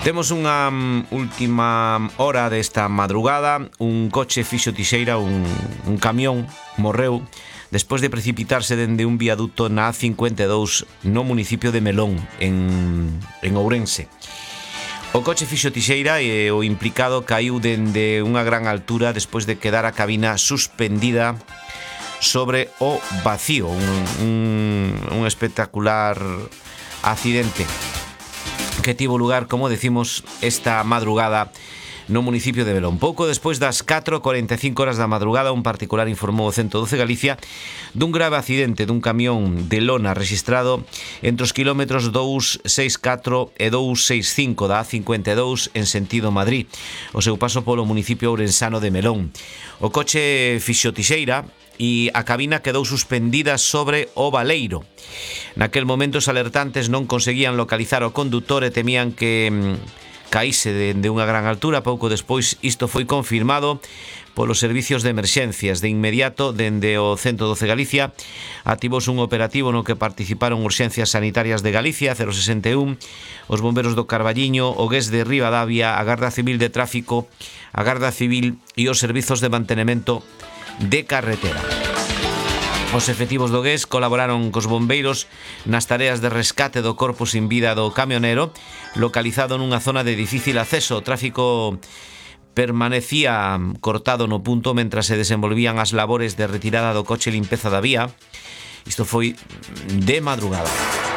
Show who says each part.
Speaker 1: Temos unha última hora desta madrugada. Un coche fixo tixeira, un camión morreu despois de precipitarse dende un viaduto na A52 no municipio de Melón, en Ourense. O coche fixo tixeira e o implicado caíu dende unha gran altura despois de quedar a cabina suspendida sobre o vacío. Un espectacular accidente que tivo lugar, como decimos, esta madrugada no municipio de Melón. Pouco despois das 4:45 horas da madrugada, un particular informou ao 112 Galicia dun grave accidente dun camión de lona rexistrado entre os kilómetros 264 e 265 da A52 en sentido Madrid, o seu paso polo municipio ourensano de Melón. O coche fixo tixeira e a cabina quedou suspendida sobre o baleiro. Naquel momento os alertantes non conseguían localizar o condutor e temían que caíse de unha gran altura. Pouco despois isto foi confirmado polos servicios de emerxencias. De inmediato, dende o 112 Galicia, activouse un operativo no que participaron Urxencias Sanitarias de Galicia, 061, os bomberos do Carballiño, o GES de Ribadavia, a Garda Civil de Tráfico, a Garda Civil e os servizos de mantemento de carretera. Os efectivos do GES colaboraron cos bombeiros nas tareas de rescate do corpo sin vida do camionero, localizado nunha zona de difícil acceso. O tráfico permanecía cortado no punto mentras se desenvolvían as labores de retirada do coche e limpeza da vía. Isto foi de madrugada.